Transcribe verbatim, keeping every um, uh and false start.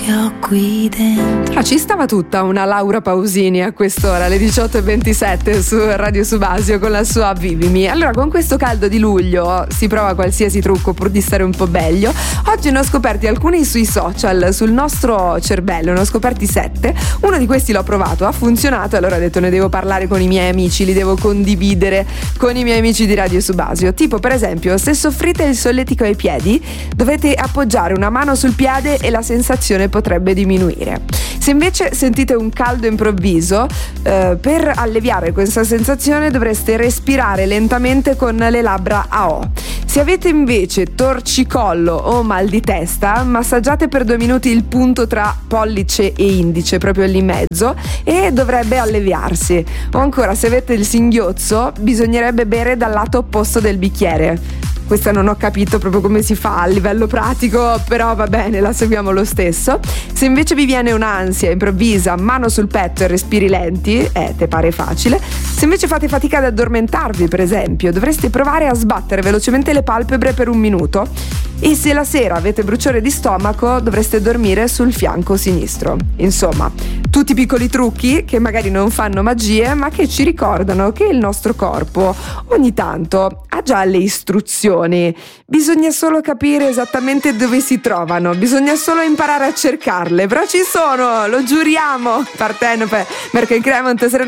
io qui dentro. Ah, ci stava tutta una Laura Pausini a quest'ora, alle diciotto e ventisette su Radio Subasio con la sua Vivimi. Allora, con questo caldo di luglio si prova qualsiasi trucco pur di stare un po' meglio. Oggi ne ho scoperti alcuni sui social, sul nostro cervello, ne ho scoperti sette. Uno di questi l'ho provato, ha funzionato, allora ho detto ne devo parlare con i miei amici, li devo condividere con i miei amici di Radio Subasio. Tipo, per esempio, se soffrite il solletico ai piedi, dovete appoggiare una mano sul piede e la sensazione potrebbe diminuire. Se invece sentite un caldo improvviso, eh, per alleviare questa sensazione dovreste respirare lentamente con le labbra a O. Se avete invece torcicollo o mal di testa, massaggiate per due minuti il punto tra pollice e indice, proprio lì in mezzo, e dovrebbe alleviarsi. O ancora, se avete il singhiozzo, bisognerebbe bere dal lato opposto del bicchiere. Questa non ho capito proprio come si fa a livello pratico, però va bene, la seguiamo lo stesso. Se invece vi viene un'ansia improvvisa, mano sul petto e respiri lenti, eh, te pare facile. Se invece fate fatica ad addormentarvi, per esempio, dovreste provare a sbattere velocemente le palpebre per un minuto. E se la sera avete bruciore di stomaco, dovreste dormire sul fianco sinistro. Insomma, tutti piccoli trucchi che magari non fanno magie, ma che ci ricordano che il nostro corpo ogni tanto ha già le istruzioni. Bisogna solo capire esattamente dove si trovano, bisogna solo imparare a cercarle, però ci sono, lo giuriamo. Partenope, Merkel Cremont,